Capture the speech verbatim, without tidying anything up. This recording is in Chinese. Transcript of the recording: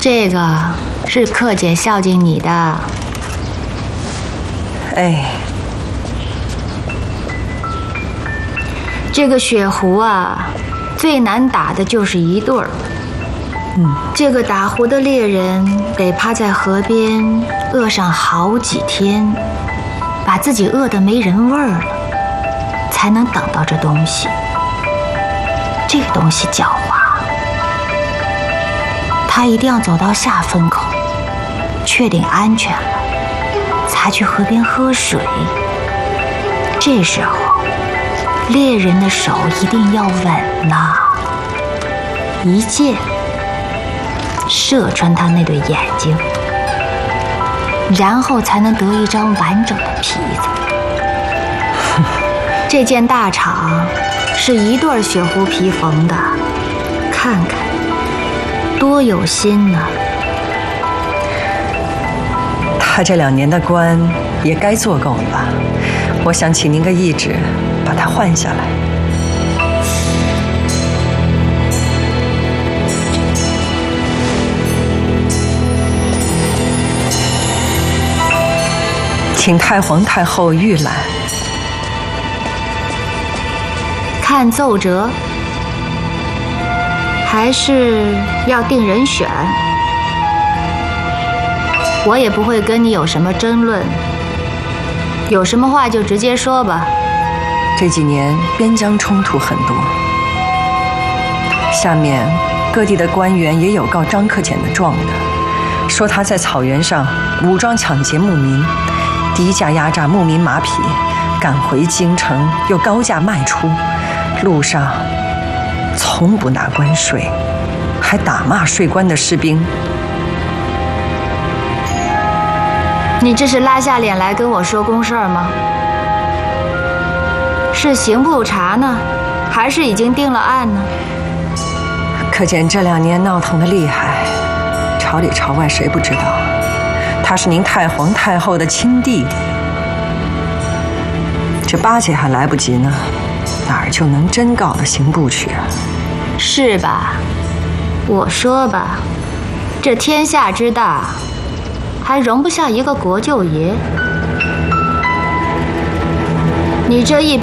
这个是克姐孝敬你的。 哎， 这个雪狐啊，最难打的就是一对儿。 嗯， 这个打狐的猎人得趴在河边饿上好几天，把自己饿得没人味儿了，才能等到这东西。这个东西狡猾，他一定要走到下风口，确定安全了，才去河边喝水。这时候，猎人的手一定要稳呐，一箭射穿他那对眼睛，然后才能得一张完整的皮子。这件大氅是一对雪狐皮缝的，看看多有心呢。 他这两年的官也该做够了吧？我想请您个懿旨，把他换下来。请太皇太后御览。 看奏折，还是要定人选？我也不会跟你有什么争论，有什么话就直接说吧。 这几年边疆冲突很多，下面各地的官员也有告张克俭的状的，说他在草原上武装抢劫牧民，低价压榨牧民马匹，赶回京城又高价卖出，路上从不拿关税，还打骂税关的士兵。 你这是拉下脸来跟我说公事吗？是刑部查呢，还是已经定了案呢？ 克俭这两年闹腾得厉害，朝里朝外谁不知道？他是您太皇太后的亲弟，这巴结还来不及呢，哪儿就能真告到刑部去啊？ 是吧？我说吧，这天下之大，还容不下一个国舅爷。你这一